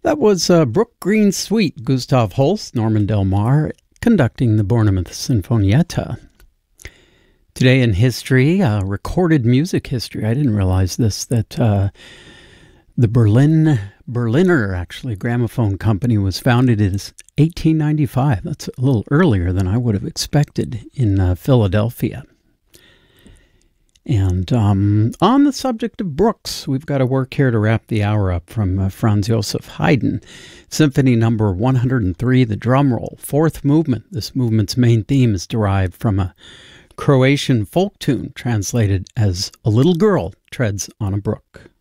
That was Brook Green Suite, Gustav Holst, Norman Del Mar, conducting the Bournemouth Sinfonietta. Today in history, recorded music history. I didn't realize this, that the Berliner, actually, gramophone company was founded in 1895. That's a little earlier than I would have expected in Philadelphia. And on the subject of Brooks, we've got a work here to wrap the hour up from Franz Joseph Haydn. Symphony number 103, the drum roll, fourth movement. This movement's main theme is derived from a Croatian folk tune translated as "A Little Girl Treads on a Brook."